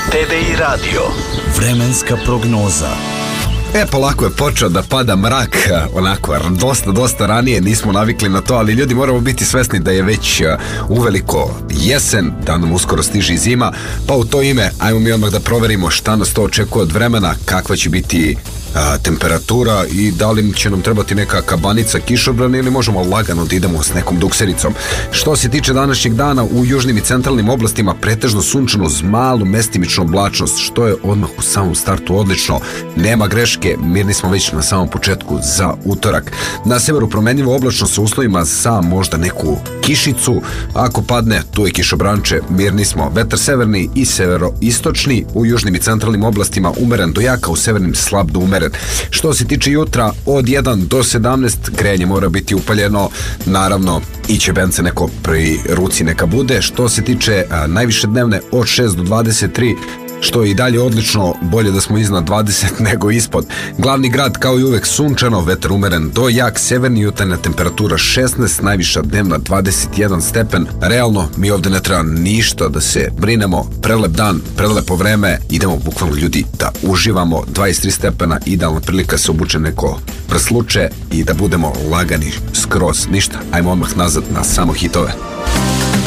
TDI Radio. Vremenska prognoza. Polako je počeo da pada mrak, onako, dosta ranije, nismo navikli na to, ali ljudi moramo biti svesni da je već uveliko jesen, da nam uskoro stiže zima, pa u to ime, ajmo mi odmah da proverimo šta nas to očekuje od vremena, kakva će biti temperatura i da li će nam trebati neka kabanica, kišobran ili možemo lagano da idemo s nekom duksericom. Što se tiče današnjeg dana, u južnim i centralnim oblastima pretežno sunčano uz malu mestimičnu oblačnost, što je odmah u samom startu odlično. Nema greške, mirni smo već na samom početku za utorak. Na severu promenljivo oblačno sa uslovima za možda neku kišicu, ako padne, tu je kišobranče, mirni smo. Vetar severni i severoistočni, u južnim i centralnim oblastima umeren do jaka, u severnim slab do umeren. Što se tiče jutra, od 1 do 17 grejanje mora biti upaljeno, naravno i ćebence neko pri ruci neka bude. Što se tiče najviše dnevne, od 6 do 23, što je i dalje odlično, bolje da smo iznad 20 nego ispod. Glavni grad kao i uvek sunčano, vetar umeren do jak, severni jutarnja temperatura 16, najviša dnevna 21 stepen. Realno, mi ovde ne treba ništa da se brinemo, prelep dan, prelepo vreme, idemo bukvalno ljudi da uživamo, 23 stepena, idealna prilika se obuče neko prsluče i da budemo lagani skroz, ništa, ajmo odmah nazad na samo hitove.